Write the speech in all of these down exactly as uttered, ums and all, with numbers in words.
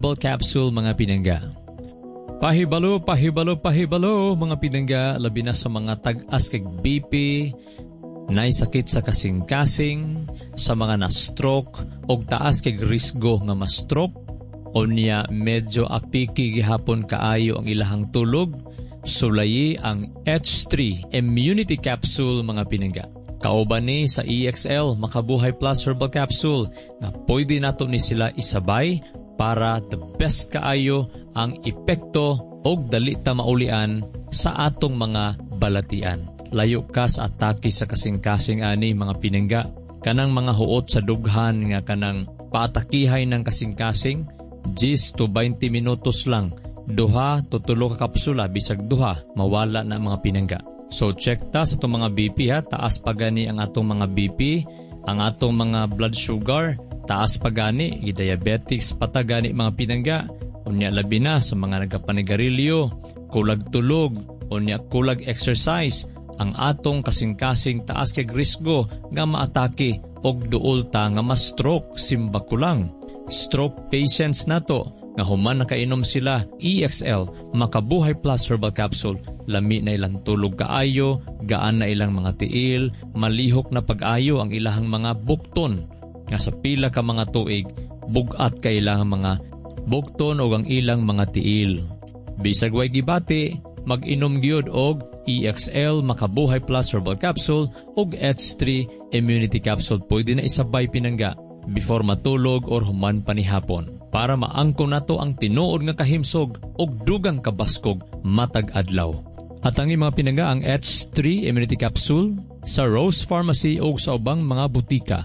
Herbal Capsule mga pinangga. Pahibalo, pahibalo, pahibalo mga pinangga, labi na sa mga tag-as kag B P, naisakit sa kasing-kasing, sa mga na-stroke, o taas kag risgo nga ma-stroke, o niya medyo apiki gihapon kaayo ang ilahang tulog, sulayi ang H three Immunity Capsule mga pinangga. Kauban ni sa E X L Makabuhay Plus Herbal Capsule na pwede nato ni sila isabay para the best kaayo ang epekto o dali ta maulian sa atong mga balatian. Layo ka sa atake sa kasing-kasing ani mga pinangga. Kanang mga huot sa dughan nga kanang paatakihay ng kasing-kasing, ten to twenty minutos lang. Duha to tulo ka kapsula, bisag duha, mawala na mga pinangga. So check ta sa itong mga B P ha, taas pa gani ang atong mga B P, ang atong mga blood sugar, taas pa gani, i-diabetics patagani mga pinangga, unya labi na sa mga nagapanigarilyo, kulag tulog, unya kulag exercise, ang atong kasing-kasing taas kay risgo nga maatake og duol ta nga ma-stroke simba kulang. Stroke patients nato nga human nakainom sila E X L Makabuhay Plus Herbal Capsule, lami na ilang tulog kaayo, gaan na ilang mga tiil, malihok na pag-ayo ang ilahang mga bukton nga sa pila ka mga tuig bugat ka ilang mga bukton o ang ilang mga tiil. Bisag way gibati, mag-inom gyud og E X L Makabuhay Plus Herbal Capsule ug H three Immunity Capsule, pwede na isabay pinangga before matulog or human panihapon para maangko nato ang tinuod nga kahimsog ug dugang kabaskog matag adlaw. At ang mga pinangga ang H three Immunity Capsule sa Rose Pharmacy o sa ubang mga butika.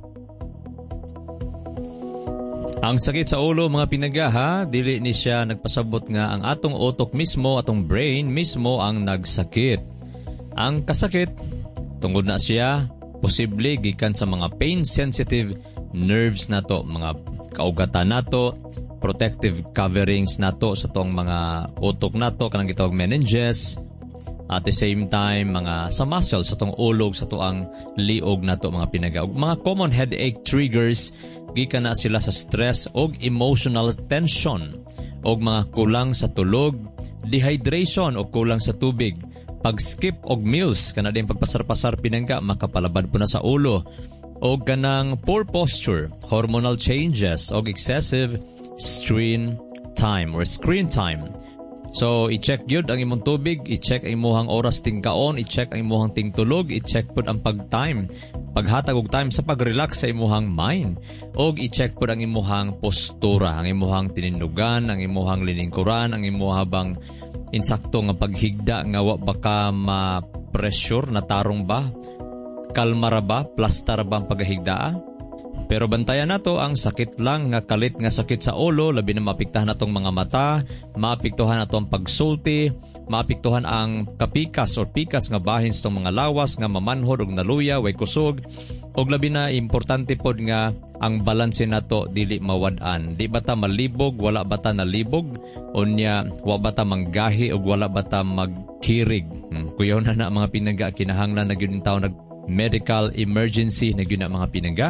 Ang sakit sa ulo mga pinangga ha, dili ni siya nagpasabot nga ang atong utok mismo, atong brain mismo ang nagsakit. Ang kasakit tungod na siya posible gikan sa mga pain sensitive nerves nato, mga kaugatan nato, protective coverings nato sa tong mga utok nato kanang gitawag meninges. At the same time, mga sa muscles sa tong ulog, sa tuang liog nato mga pinangga. Mga common headache triggers gikan na sila sa stress o emotional tension o mga kulang sa tulog, dehydration o kulang sa tubig, pag-skip og meals, kana din pagpasar-pasar pinangga, makapalabad po na sa ulo, o kanang poor posture, hormonal changes o excessive screen time or screen time. So, i-check yun ang imong tubig, i-check ang imong oras ting kaon, i-check ang imong ting tulog, i-check po ang pag-time, paghatag og time sa pag-relax sa imong mind, o i-check po ang imong postura, ang imong tinindugan, ang imong liningkuran, ang imong habang insakto nga paghigda nga wa baka ma-pressure na tarong ba, kalmara ba, plastar ba ang paghigdaa. Pero bantayan nato ang sakit lang nga kalit nga sakit sa ulo, labi na maapektuhan natong mga mata, maapektuhan nato ang pagsulti, maapektuhan ang kapikas or pikas nga bahin sa mga lawas nga mamanhod og naluya way kusog, og labi na importante pod nga ang balanse nato dili mawad-an. Di bata malibog, wala bata nalibog, unya wa bata manggahi og wala bata magkirig. Hmm, kuyaw na na mga pinangga, kinahanglan na gyud tawo nag medical emergency na gyud na mga pinangga.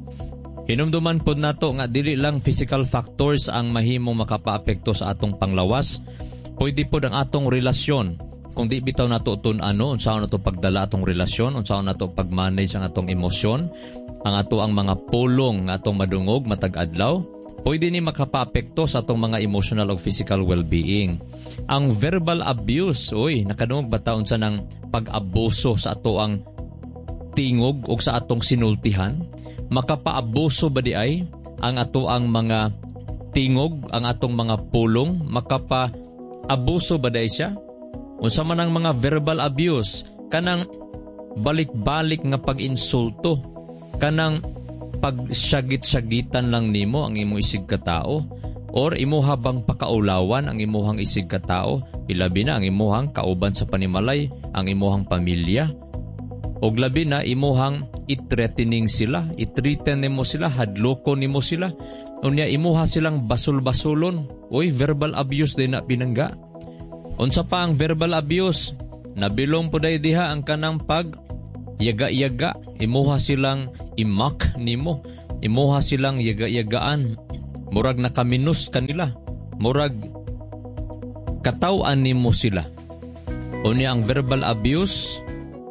Hinumduman po nato nga dili lang physical factors ang mahimong makapaapekto sa atong panglawas. Pwede po ang atong relasyon. Kung di bitaw nato tun-ano, unsaon nato pagdala atong relasyon, unsaon nato pag-manage ang atong emosyon, ang ato ang mga pulong nga atong madungog matag adlaw, pwede ni makapaapekto sa atong mga emotional o physical well-being. Ang verbal abuse, oy, nakadungog ba taon sa nang pag-abuso sa ato ang tingog o sa atong sinultihan? Makapaabuso ba di ay ang ato ang mga tingog, ang atong mga pulong? Makapaabuso ba di siya? Unsa man ang mga verbal abuse, kanang balik-balik nga pag-insulto, kanang pagsyagit-syagitan lang nimo ang imong isig katao, or imo habang pakaulawan ang imuhang isig katao, ilabi na ang imuhang kauban sa panimalay, ang imuhang pamilya, og labi na imuhang i-threatening sila, i-threaten nimo sila, hadloko nimo sila, unya imuha silang basul-basulon. Uy, verbal abuse din na pinangga. Unsa pa ang verbal abuse? Nabilong po day diha ang kanang pag yaga-yaga, imuha silang imak nimo, imuha silang yaga-yagaan, Murag nakaminus kanila. Murag katawan nimo sila. Unya ang verbal abuse,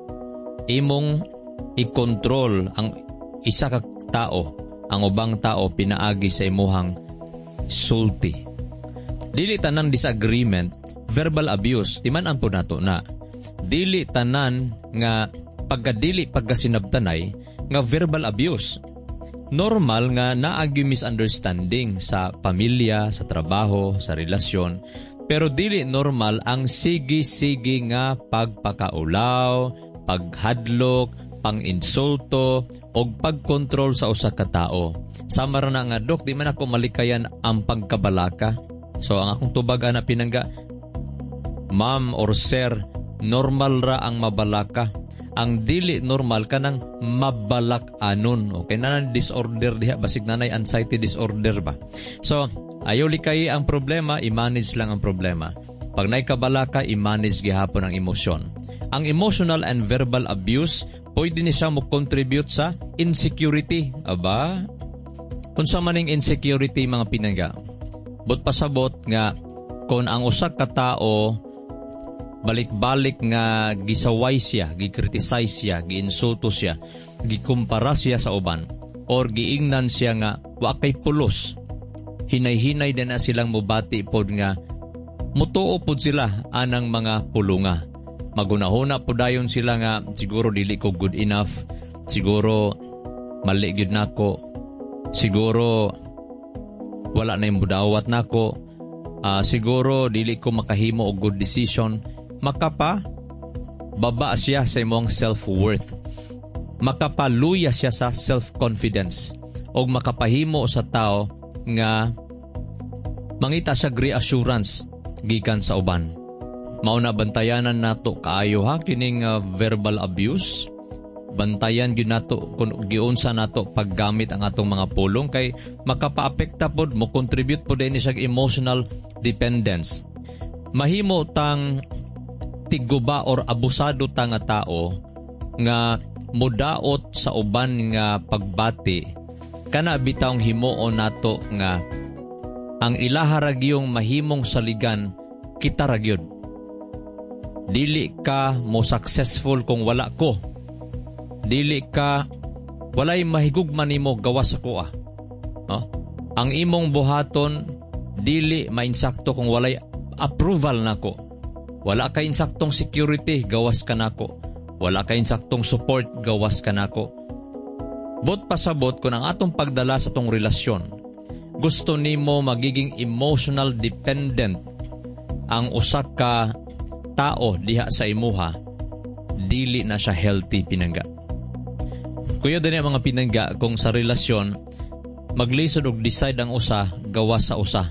imong i-control ang isa ka tao, ang ubang tao pinaagi sa imuhang sulti. Dili tanan disagreement, verbal abuse, timan-an po nato na. Dili tanan nga pagkadili pagkasinabtanay nga verbal abuse. Normal nga naagi misunderstanding sa pamilya, sa trabaho, sa relasyon, pero dili normal ang sige-sige nga pagpakaulaw, paghadlok, pang-insulto, o pagkontrol sa usa ka tao. Sama ra na nga, Dok, di man ako malikayan ang pagkabalaka. So ang akong tubaga na pinangga, Ma'am or Sir, normal ra ang mabalaka. Ang dili normal kanang mabalak anon. Okay, nanan disorder diha, basig nanay anxiety disorder ba. So, ayaw likay ang problema, i-manage lang ang problema. Pag naikabalaka, i-manage gihapon ang emosyon. Ang emotional and verbal abuse, pwede ni siya mo contribute sa insecurity. Aba, kung sa maning insecurity mga pinangga, but pasabot nga kung ang usak ka tao balik-balik nga gisaway siya, gi-criticize siya, gi-insulto siya, gikumpara siya sa uban, or giingnan siya nga wa kay pulos, hinay-hinay din na silang mubati pod nga mutuo pod sila anang mga pulunga. Magunahuna po dayon sila nga siguro dili ko good enough, siguro mali gyud nako, siguro wala na yung budawat nako, uh, siguro dili ko makahimo og good decision. Makapa baba siya sa imong self-worth, makapaluya siya sa self-confidence, o makapahimo sa tao nga mangita siya reassurance gikan sa uban. Mauna bantayanan nato kaayo ha kining uh, verbal abuse. Bantayan gyud nato kun giunsa nato paggamit ang atong mga pulong, kay makapaapekta pod mo contribute pod ini sa emotional dependence. Mahimo tang tiguba or abusado ta nga tao nga mudaot sa uban nga pagbati, kana bitawng himuon nato nga ang ilaha ragyong mahimong saligan kita ragyod. Dili ka mo successful kung wala ko. Dili ka, walay mahigugman nimo gawas ako ah. No? Ang imong buhaton, dili mainsakto kung walay approval nako. Wala kay insaktong security, gawas ka nako. Wala kay insaktong support, gawas ka nako. Bot pasabot kung ang atong pagdala sa tong relasyon, gusto nimo magiging emotional dependent ang usa ka tao diha sa imuha, dili na siya healthy pinangga. Kuya din ang mga pinangga kung sa relasyon, maglisod og decide ang usa, gawas sa usa.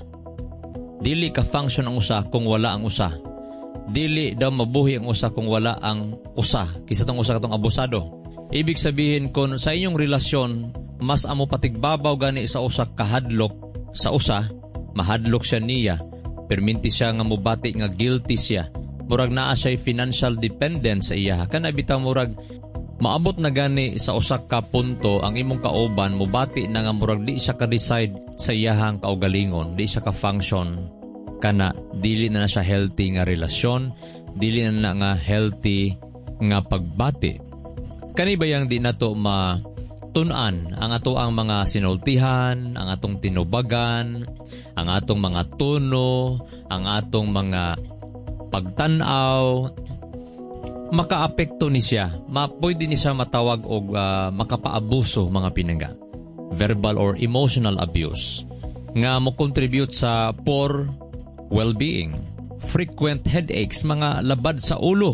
Dili ka function ang usa kung wala ang usa. Dili daw mabuhi ang usa kung wala ang usa. Kisa tong usa katong abusado. Ibig sabihin kung sa inyong relasyon, mas amo patigbabaw gani sa usa kahadlok sa usa, mahadlok siya niya, perminti siya nga mubati nga guilty siya. Murag naa siya financial dependence sa iya. Kana bitaw murag maabot na gani sa usak ka punto ang imong kauban mubati na nga murag di siya ka-decide sa iyahang kaugalingon, di siya ka-function. Kana dili na na siya healthy nga relasyon, dili na na nga healthy nga pagbati. Kani bayang di nato matun-an ang ato ang mga sinultihan, ang atong tinubagan, ang atong mga tono, ang atong mga pagtanaw, makaapekto ni siya. Ma, pwede ni siya matawag og uh, makapaabuso mga pinangga. Verbal or emotional abuse nga mo contribute sa poor well-being, frequent headaches, mga labad sa ulo,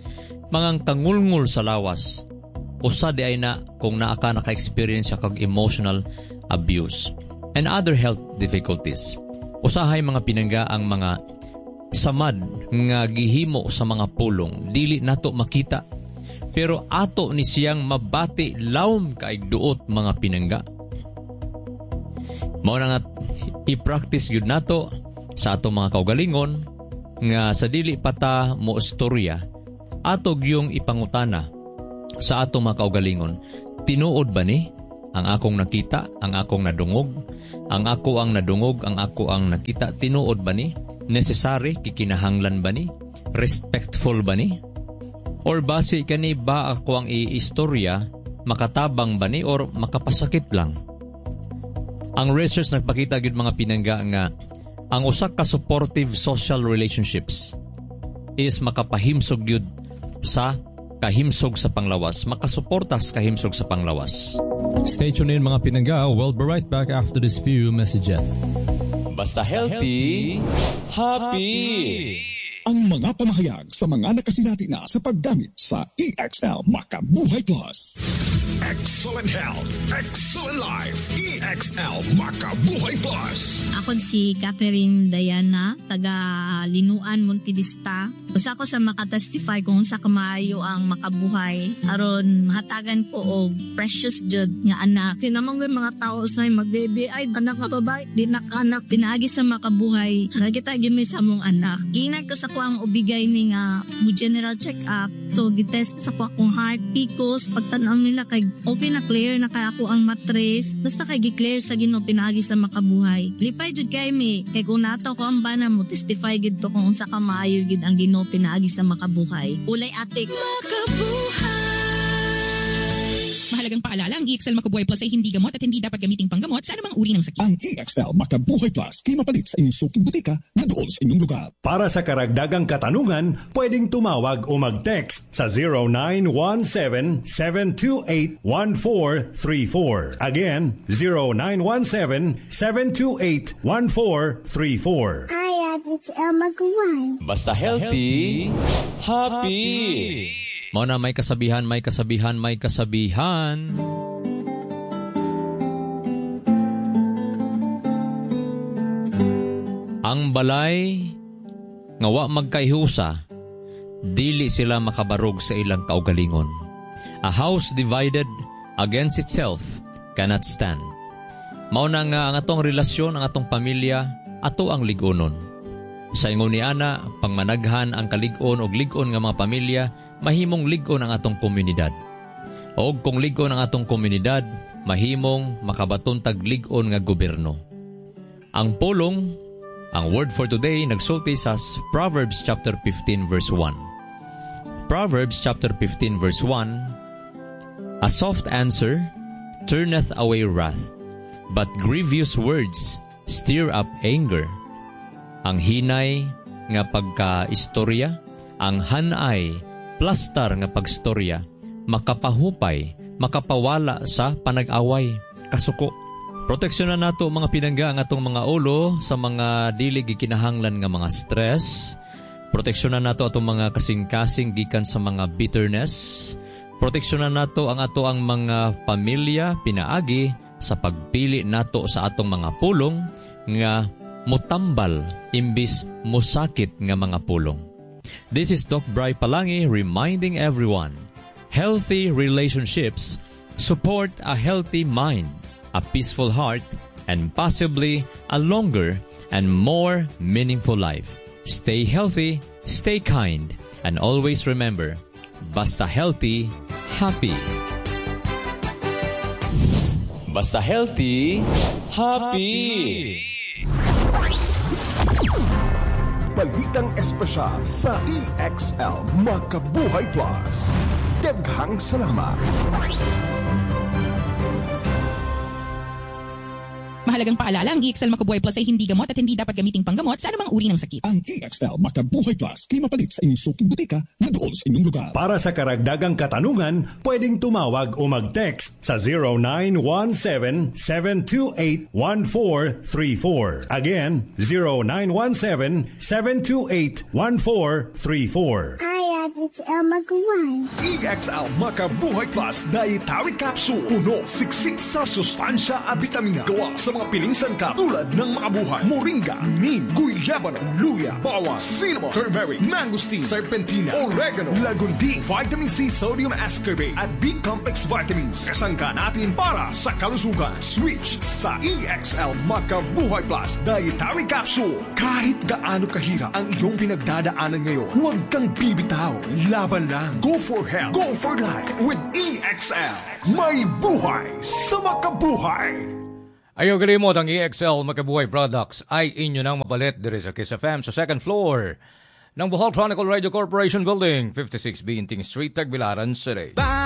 mga kangulngul sa lawas. Usa di ay na kung naa ka naka-experience kag emotional abuse and other health difficulties. Usahay mga pinangga ang mga samad nga gihimo sa mga pulong, dili nato makita, pero ato ni siyang mabati lawom kaigduot mga pinangga. Mao na nga i-practice gyud nato sa atong mga kaugalingon nga sa dili pata mo istorya, atog yung ipangutana sa atong mga kaugalingon, tinuod ba ni ang akong nakita, ang akong nadungog, ang ako ang nadungog, ang ako ang nakita, tinuod ba ni? Necessary, kikinahanglan ba ni? Respectful ba ni? Or base kani ba ako ang iistorya, makatabang ba ni or makapasakit lang? Ang research nagpakita gid mga pinangga nga ang usa ka supportive social relationships is makapahimsog yun sa kahimsog sa panglawas, makasuportas kahimsog sa panglawas. Stay tuned in mga pinangga. We'll be right back after this few messages. Basta healthy, happy! Ang mga pamahayag sa mga nakasinati na sa paggamit sa E X L Makabuhay Plus. Excellent health, excellent life. E X L Makabuhay Plus. Ako si Catherine Diana, taga Linuan, Montevista. Usa ko sa makatestify kung sa kamaayo ang makabuhay. Aron mahatagan ko og precious jud nga anak. Sinamang mga tao sa magbebe ay anak nga babae, di nakanak pinaagi sa makabuhay. Kita gyud sa among anak. Inag ko sa ko ang ubigay ni nga mo general check-up. So, gitest sa ko akong heart, picos, pagtanaw nila kay okay na clear na kay ako ang matres. Basta kay gi-clear sa Ginoo pinaagi sa makabuhay. Lipay jud kay mi, kay kung nato ko ang bana mo testify gid to kung unsa ka maayo gid ang Ginoo pinaagi sa makabuhay. Ulay atik. Makabuhay. Mahalagang paalala, ang E X L Makabuhay Plus ay hindi gamot at hindi dapat gamiting panggamot sa anumang uri ng sakit. Ang E X L Makabuhay Plus kay mapalit sa inyong suking butika na doon sa inyong lugar. Para sa karagdagang katanungan, pwedeng tumawag o mag-text sa zero nine one seven, seven two eight, one four three four. Again, zero nine one seven, seven two eight, one four three four. Hi, it's El Magaway. Basta healthy, happy! Mao na may kasabihan, may kasabihan, may kasabihan. Ang balay nga wa magkaihusa, dili sila makabarog sa ilang kaugalingon. A house divided against itself cannot stand. Mao na nga ang atong relasyon, ang atong pamilya, ato ang lig-onon. Sa ingon ni ana, pangmanaghan ang kalig-on og lig-on nga mga pamilya, mahimong lig-on ang atong komunidad. O kung lig-on ang atong komunidad, mahimong makabaton tag lig-on nga gobyerno. Ang pulong, ang word for today, nagsulti sa Proverbs chapter fifteen verse one. Proverbs chapter fifteen verse one, a soft answer turneth away wrath, but grievous words stir up anger. Ang hinay nga pagka-istorya, ang hanay plastar nga pagstorya, makapahupay, makapawala sa panag-away, kasuko. Proteksyonan nato mga pinangga ang atong mga ulo sa mga dili gikinahanglan nga mga stress. Proteksyonan nato atong mga kasing-kasing gikan sa mga bitterness. Proteksyonan nato ang ato ang mga pamilya pinaagi sa pagpili nato sa atong mga pulong nga mutambal imbis musakit nga mga pulong. This is Doc Bri Palangi reminding everyone, healthy relationships support a healthy mind, a peaceful heart, and possibly a longer and more meaningful life. Stay healthy, stay kind, and always remember, basta healthy, happy. Basta healthy, happy! Balitang espesyal sa E X L Makabuhay Plus. Daghang salamat. Mahalagang paalala, ang E X L Makabuhay Plus ay hindi gamot at hindi dapat gamiting panggamot sa anumang uri ng sakit. Ang E X L Makabuhay Plus kay mapalit sa inyong suking butika na doon sa inyong lugar. Para sa karagdagang katanungan, pwedeng tumawag o mag-text sa zero nine one seven, seven two eight, one four three four. Again, zero nine one seven, seven two eight, one four three four. Hi, it's El Magaway. E X L Makabuhay Plus Dietary Capsule. Puno, siksik sa sustansya at vitamina. Gawa sa mga piling sangkap tulad ng makabuhay, moringa, neem, guyabano, luya, bawang, cinnamon, turmeric, mangosteen, serpentina, oregano, lagundi, vitamin C, sodium ascorbate at B-complex vitamins. Kasangka natin para sa kalusugan. Switch sa E X L Makabuhay Plus Dietary Capsule. Kahit gaano kahirap ang iyong pinagdadaanan ngayon, huwag kang bibitaw. Laban lang. Go for health. Go for life with E X L. May buhay sa makabuhay. Ayaw galimot ang E X L Makabuhay Products ay inyo nang mapalit diri sa Kiss F M sa second floor ng Bohol Chronicle Radio Corporation Building, fifty-six Binting Street, Tagbilaran City. Bye!